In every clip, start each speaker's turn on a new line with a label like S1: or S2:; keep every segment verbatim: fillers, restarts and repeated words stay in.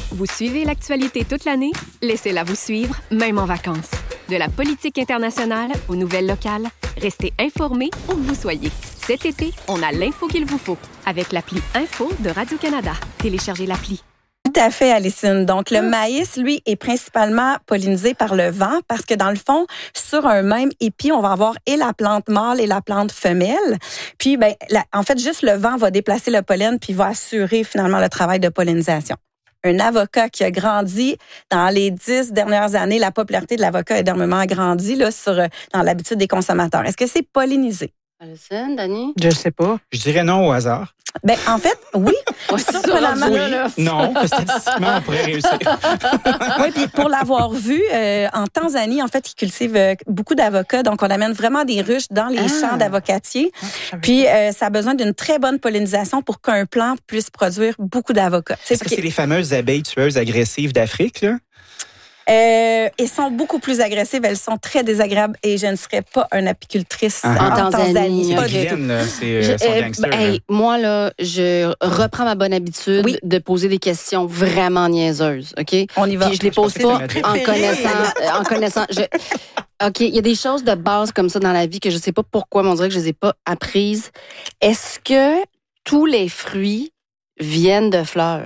S1: Vous suivez l'actualité toute l'année? Laissez-la vous suivre, même en vacances. De la politique internationale aux nouvelles locales, restez informés où que vous soyez. Cet été, on a l'info qu'il vous faut avec l'appli Info de Radio-Canada. Téléchargez l'appli.
S2: Tout à fait, Alicine. Donc, le maïs, lui, est principalement pollinisé par le vent parce que, dans le fond, sur un même épi, on va avoir et la plante mâle et la plante femelle. Puis, ben, la, en fait, juste le vent va déplacer le pollen puis va assurer, finalement, le travail de pollinisation. Un avocat qui a grandi dans les dix dernières années, la popularité de l'avocat a énormément grandi là, sur, dans l'habitude des consommateurs. Est-ce que c'est pollinisé?
S3: Alicine, Dani?
S4: Je sais pas.
S5: Je dirais non au hasard.
S2: Ben, en fait, oui.
S3: Surprenamment.
S5: Oui, non, statistiquement, on pourrait réussir.
S2: Oui, puis pour l'avoir vu, euh, en Tanzanie, en fait, ils cultivent euh, beaucoup d'avocats. Donc, on amène vraiment des ruches dans les ah. champs d'avocatiers. Ah, puis, euh, ça a besoin d'une très bonne pollinisation pour qu'un plant puisse produire beaucoup d'avocats.
S5: Est-ce que c'est les fameuses abeilles tueuses agressives d'Afrique, là?
S2: Euh, elles sont beaucoup plus agressives, elles sont très désagréables et je ne serais pas une apicultrice
S3: ah, en, en Tanzanie. Tanzanie.
S2: Pas
S5: okay.
S2: du tout.
S5: Là, c'est, je, euh,
S3: gangsters, hey, là. Moi, là, je reprends ma bonne habitude oui. de poser des questions vraiment niaiseuses, OK?
S2: On y va.
S3: Puis je les pose je pas en connaissant... en connaissant je... OK, il y a des choses de base comme ça dans la vie que je sais pas pourquoi, mais on dirait que je les ai pas apprises. Est-ce que tous les fruits viennent de fleurs?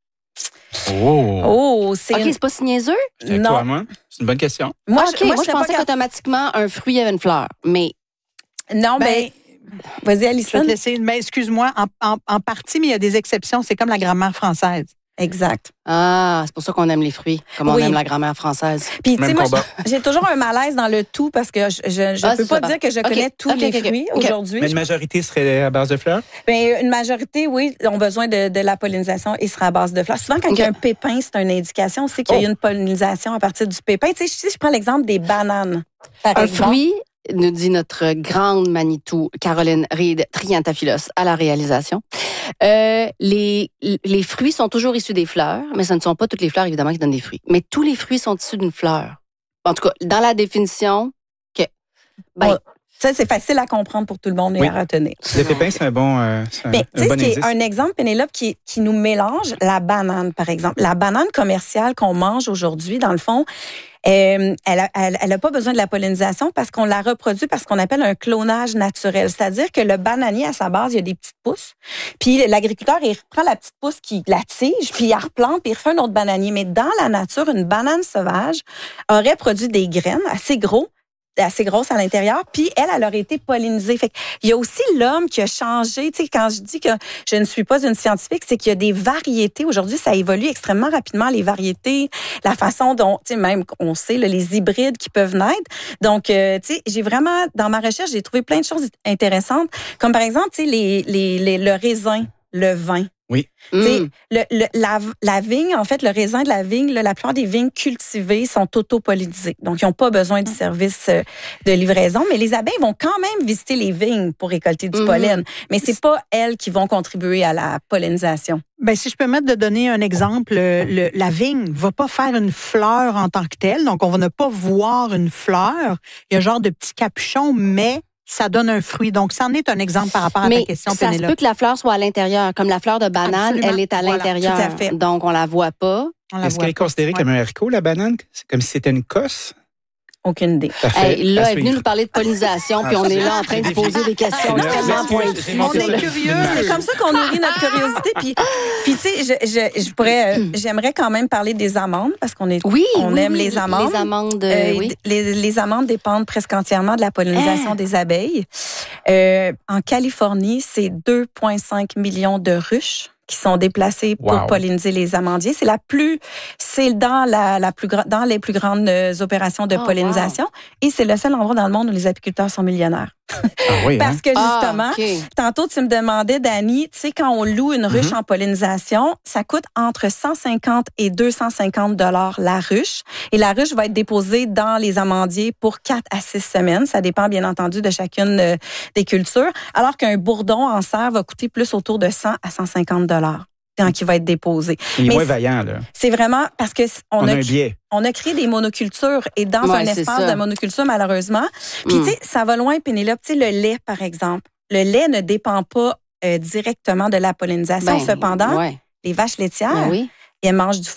S5: Oh!
S2: Oh, c'est
S3: OK,
S2: une...
S3: c'est pas si niaiseux?
S5: Non. Toi, moi? C'est une bonne question.
S3: Moi, okay, je, moi, moi je pensais qu'automatiquement, un fruit avait une fleur, mais...
S2: Non, mais... Ben, vas-y, Alicine.
S4: Je vais te laisser, mais excuse-moi, en, en, en partie, mais il y a des exceptions. C'est comme la grammaire française.
S2: Exact.
S3: Ah, c'est pour ça qu'on aime les fruits, comme on
S2: oui.
S3: aime la grammaire française.
S2: Puis, tu sais, moi, j'ai toujours un malaise dans le tout parce que je ne je, je ah, peux pas dire que je okay. connais tous okay, les okay, fruits okay. aujourd'hui.
S5: Mais une majorité serait à base de fleurs?
S2: Bien, une majorité, oui, ont besoin de, de la pollinisation et sera à base de fleurs. Souvent, quand okay. il y a un pépin, c'est une indication aussi qu'il y a oh. une pollinisation à partir du pépin. Tu sais, si je prends l'exemple des bananes, par
S3: un
S2: exemple.
S3: fruit, nous dit notre grande Manitou, Caroline Reed Triantaphilos, à la réalisation. Euh, les, les fruits sont toujours issus des fleurs, mais ce ne sont pas toutes les fleurs, évidemment, qui donnent des fruits. Mais tous les fruits sont issus d'une fleur. En tout cas, dans la définition, que, ben,
S2: oh. Ça, c'est facile à comprendre pour tout le monde et oui. à retenir.
S5: Le pépin, c'est un bon, euh, c'est un,
S2: Mais,
S5: un bon
S2: ce qui
S5: indice.
S2: Est un exemple, Pénélope, qui, qui nous mélange la banane, par exemple. La banane commerciale qu'on mange aujourd'hui, dans le fond, euh, elle n'a elle, elle pas besoin de la pollinisation parce qu'on la reproduit par ce qu'on appelle un clonage naturel. C'est-à-dire que le bananier, à sa base, il y a des petites pousses. Puis l'agriculteur, il reprend la petite pousse qui la tige, puis il la replante, puis il refait un autre bananier. Mais dans la nature, une banane sauvage aurait produit des graines assez gros, assez grosse à l'intérieur, puis elle, elle aurait été pollinisée. Fait il y a aussi l'homme qui a changé. Tu sais, quand je dis que je ne suis pas une scientifique, c'est qu'il y a des variétés. Aujourd'hui, ça évolue extrêmement rapidement, les variétés, la façon dont, tu sais, même, on sait, là, les hybrides qui peuvent naître. Donc, euh, tu sais, j'ai vraiment, dans ma recherche, j'ai trouvé plein de choses intéressantes, comme par exemple, tu sais, les, les, les, le raisin, le vin.
S5: Oui.
S2: Mm. Le, le, la, la vigne, en fait, le raisin de la vigne, là, la plupart des vignes cultivées sont auto-pollinisées. Donc, ils n'ont pas besoin du service de livraison. Mais les abeilles vont quand même visiter les vignes pour récolter du mm. pollen. Mais c'est pas elles qui vont contribuer à la pollinisation.
S4: Ben, si je peux mettre de donner un exemple, le, la vigne ne va pas faire une fleur en tant que telle. Donc, on va ne pas voir une fleur. Il y a un genre de petit capuchon, mais ça donne un fruit. Donc, c'en est un exemple par rapport à
S3: mais
S4: ta question,
S3: ça
S4: Pénélope.
S3: Se peut que la fleur soit à l'intérieur. Comme la fleur de banane, absolument. Elle est à l'intérieur.
S2: Voilà, tout à fait.
S3: Donc, on la voit pas.
S4: On la
S5: Est-ce
S4: voit
S5: qu'elle est
S4: pas.
S5: considérée ouais. comme un haricot, la banane? C'est comme si c'était une cosse?
S2: Aucune idée.
S3: Hey, là, elle est venue nous parler de pollinisation, puis on est là en train de poser des questions extrêmement pointues.
S4: On est curieux.
S2: C'est comme ça qu'on nourrit notre curiosité. Puis, puis tu sais, je, je, je pourrais, euh, j'aimerais quand même parler des amandes parce qu'on est,
S3: oui,
S2: on
S3: oui,
S2: aime
S3: oui,
S2: les amandes.
S3: Les amandes, euh,
S2: euh,
S3: oui.
S2: Les, les amandes dépendent presque entièrement de la pollinisation ah. des abeilles. Euh, en Californie, c'est deux virgule cinq millions de ruches qui sont déplacés pour wow. polliniser les amandiers. C'est la plus, c'est dans la, la plus dans les plus grandes opérations de oh, pollinisation, wow. et c'est le seul endroit dans le monde où les apiculteurs sont millionnaires.
S5: Ah oui,
S2: Parce
S5: hein?
S2: que justement,
S3: ah, okay.
S2: tantôt tu me demandais, Dani, tu sais, quand on loue une ruche mm-hmm. en pollinisation, ça coûte entre cent cinquante et deux cent cinquante dollars la ruche. Et la ruche va être déposée dans les amandiers pour quatre à six semaines. Ça dépend bien entendu de chacune euh, des cultures. Alors qu'un bourdon en serre va coûter plus autour de cent à cent cinquante dollars quand il va être déposé.
S5: Il est
S2: Mais
S5: moins vaillant, là.
S2: C'est vraiment parce que on,
S5: on a,
S2: a
S5: un biais.
S2: On a créé des monocultures et dans
S3: ouais,
S2: un espace de monoculture, malheureusement. Puis, mm. tu sais, ça va loin, Pénélope. Tu sais, le lait, par exemple. Le lait ne dépend pas euh, directement de la pollinisation.
S3: Ben,
S2: Cependant,
S3: ouais.
S2: les vaches laitières,
S3: ben oui.
S2: elles mangent du